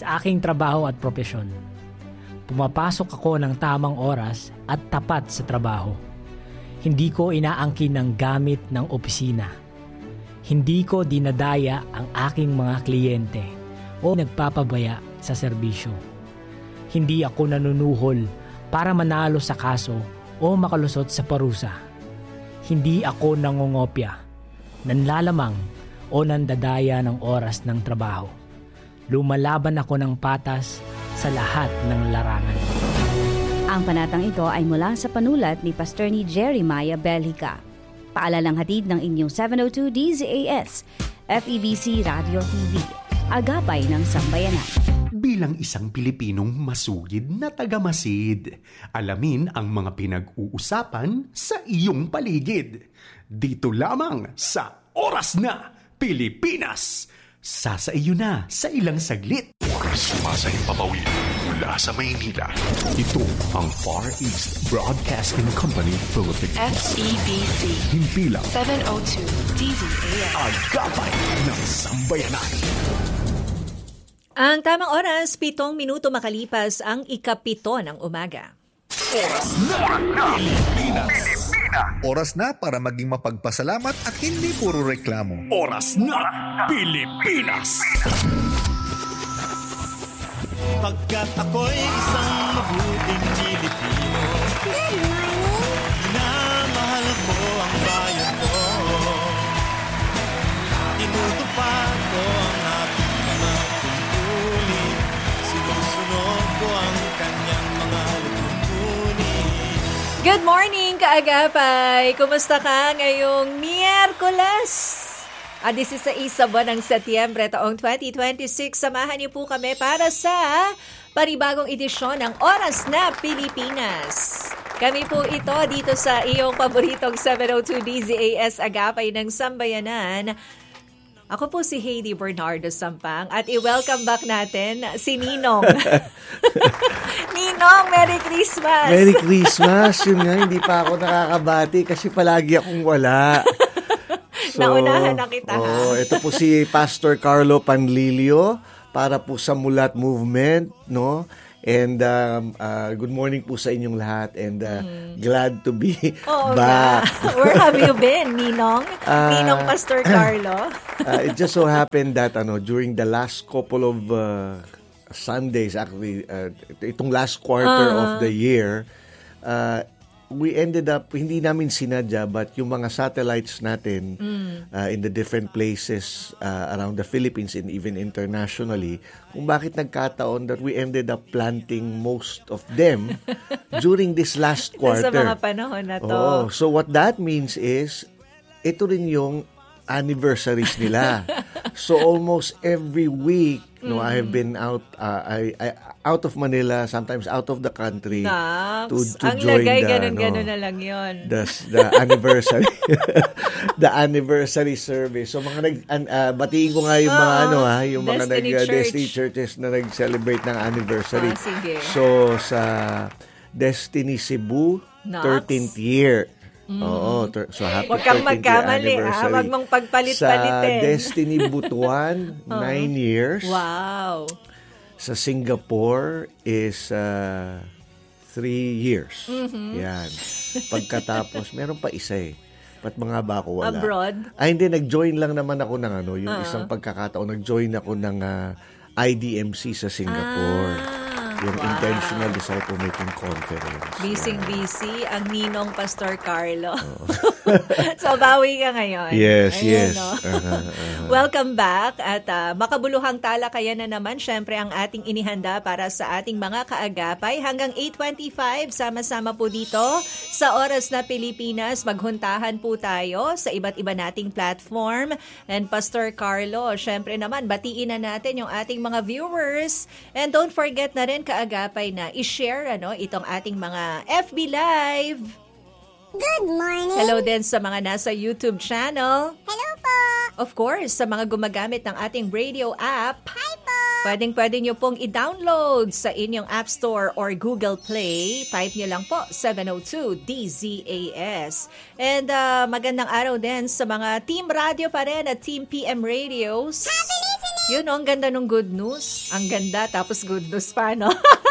sa aking trabaho at propesyon. Pumapasok ako ng tamang oras at tapat sa trabaho. Hindi ko inaangkin ng gamit ng opisina. Hindi ko dinadaya ang aking mga kliyente o nagpapabaya sa serbisyo. Hindi ako nanunuhol para manalo sa kaso o makalusot sa parusa. Hindi ako nangongopya, nanlalamang o nandadaya ng oras ng trabaho. Lumalaban ako ng patas sa lahat ng larangan. Ang panatang ito ay mula sa panulat ni Pastor ni Jeremiah Belhica. Paalalang hatid ng inyong 702 DZAS, FEBC Radio TV, Agapay ng Sambayanan. Bilang isang Pilipinong masugid na taga-Masid, alamin ang mga pinag-uusapan sa iyong paligid. Dito lamang sa Oras na Pilipinas. Sasa iyo na sa ilang saglit. Sumasahing papawid mula sa Maynila. Ito ang Far East Broadcasting Company Philippines. FEBC. Himpilang 702 DZAS. Agapay ng Sambayanan. Ang tamang oras, 7 minuto makalipas ang ikapito ng umaga. Oras na Pilipinas. Oras na para maging mapagpasalamat at hindi puro reklamo. Oras na Pilipinas. Pagkat ako'y isang mabuting Pilipino. Minamahal ko ang bayan ko. Tinutupad ko ang ating mga tungkulin. Sinusunod ko ang kanyang mga tuntunin. Good morning, kaagapay! Kumusta ka ngayong Miyerkules? 16 sa buwan ng Setyembre taong 2026. Samahan niyo po kami para sa panibagong edisyon ng Oras na Pilipinas. Kami po ito dito sa iyong paboritong 702 DZAS Agapay ng Sambayanan. Ako po si Heidi Bernardo Sampang at i-welcome back natin si Ninong. Ninong, Merry Christmas! Merry Christmas! Yun nga, hindi pa ako nakakabati kasi palagi akong wala. So, naunahan na kita ha. Ito po si Pastor Carlo Panlilio para po sa Mulat Movement, no? And good morning po sa inyong lahat and glad to be back. Where have you been, Ninong? Ninong Pastor Carlo? It just so happened that during the last couple of Sundays, actually, itong last quarter of the year, we ended up, hindi namin sinadya, but yung mga satellites natin in the different places around the Philippines and even internationally, kung bakit nagkataon that we ended up planting most of them during this last quarter. Sa mga panahon na to. So what that means is, ito rin yung anniversaries nila. So almost every week, I have been out out of Manila, sometimes out of the country to ang join lagay, the ganun na lang yun. the anniversary the anniversary service. So mga batiin ko nga yung mga yung mga Destiny churches na nag-celebrate ng anniversary. Sige. So sa Destiny Cebu 13th year. Oo, so happy 13th year anniversary. Huwag kang magkamali, huwag mong pagpalit-palitin. Sa Destiny Butuan, 9 years. Wow. Sa Singapore is 3 years. Yan. Pagkatapos, meron pa isa Ba't mga ba ako wala? Abroad? Hindi, nag-join lang naman ako ng yung isang pagkakataon. Nag-join ako ng IDMC sa Singapore. Yung Intentional Disciple Making Conference. Busy ang Ninong Pastor Carlo. So, bawi ka ngayon. Yes, Ayan, yes. No? Welcome back at makabuluhang talakayan na naman syempre ang ating inihanda para sa ating mga kaagapay. Hanggang 8:25, sama-sama po dito sa Oras na Pilipinas. Maghuntahan po tayo sa iba't iba nating platform. And Pastor Carlo, syempre naman, batiin na natin yung ating mga viewers. And don't forget na rin kaagapay na i-share itong ating mga FB Live. Good morning. Hello din sa mga nasa YouTube channel. Hello po. Of course, sa mga gumagamit ng ating radio app. Hi po. Pwede nyo pong i-download sa inyong App Store or Google Play. Type nyo lang po 702 DZAS. And magandang araw din sa mga Team Radio pa rin at Team PM Radios. Happy listening. Yun ang ganda ng good news. Ang ganda, tapos good news pa, no?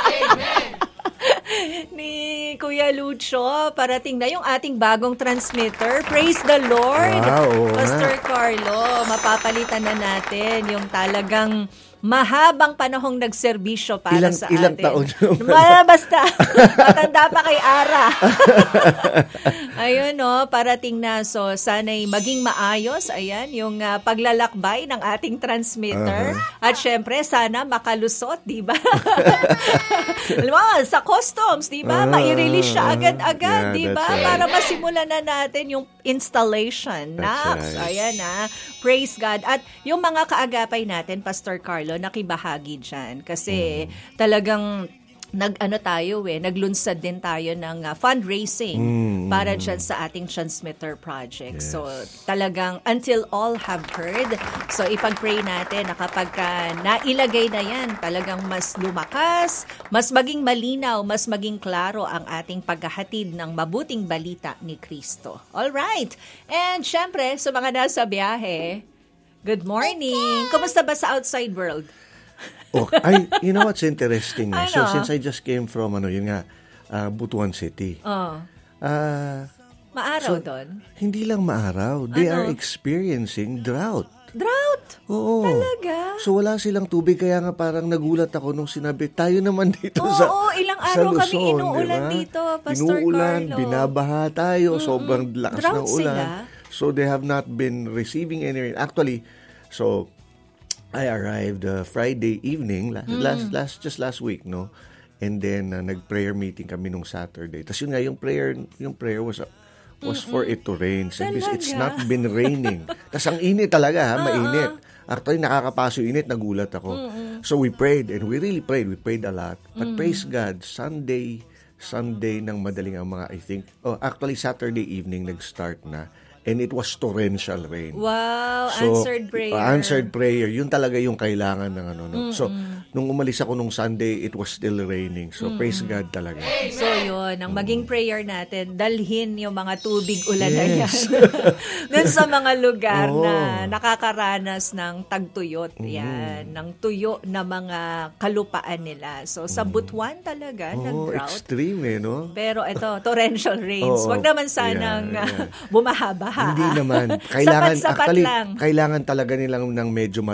Ni Kuya Lucho, parating na yung ating bagong transmitter. Praise the Lord! Wow, Pastor Carlo, mapapalitan na natin yung talagang mahabang panahong nagserbisyo para sa atin. Ilang taon yun? Basta, matanda pa kay Ara. Ayun, no, parating na. So, sana'y maging maayos. Ayan, yung paglalakbay ng ating transmitter. At syempre, sana makalusot, di ba? Alam mo, sa customs, di ba? Ma-release siya agad-agad, di ba? Right. Para masimulan na natin yung installation. Nax, right. ayan praise God. At yung mga kaagapay natin, Pastor Carlo, nakibahagi dyan. Kasi talagang naglunsad din tayo ng fundraising para dyan sa ating transmitter project. Yes. So, talagang until all have heard. So, ipag-pray natin na kapag nailagay na yan, talagang mas lumakas, mas maging malinaw, mas maging klaro ang ating paghahatid ng mabuting balita ni Kristo. Alright. And syempre, sa mga nasa biyahe, good morning. Kumusta ba sa outside world? You know what's interesting? Ano? So since I just came from Butuan City. Maaraw doon? Hindi lang maaraw. They are experiencing drought. Drought? Oo. Talaga? So wala silang tubig, kaya nga parang nagulat ako nung sinabi, tayo naman dito Oo, ilang araw sa kami Luzon, inuulan diba? dito, Pastor Inuulan, Carlo. binabaha tayo, sobrang lakas Drought ng ulan. sila? So they have not been receiving any rain. Actually, so I arrived Friday evening, just last week, no? And then nag-prayer meeting kami nung Saturday. Tapos yun nga, yung prayer was for it to rain. So it's not been raining. Tapos ang init talaga, mainit. Actually, nakakapaso yung init, nagulat ako. So we prayed, and we really prayed. We prayed a lot. But praise God, Sunday ng madaling ang mga, I think, actually Saturday evening nag-start na. And it was torrential rain. Wow, so, answered prayer. Answered prayer. Yun talaga yung kailangan ng no. So, nung umalis ako nung Sunday, it was still raining. So, praise God talaga. So, yun. Ang maging prayer natin, dalhin yung mga tubig ulan na yan. Dun sa mga lugar na nakakaranas ng tagtuyot. Yan. Ng tuyo na mga kalupaan nila. So, sa Butuan talaga, nag-drought. Extreme no? Pero ito, torrential rains. Wag naman sanang bumahaba. Hindi naman. Sapat-sapat lang. Kailangan talaga nilang ng medyo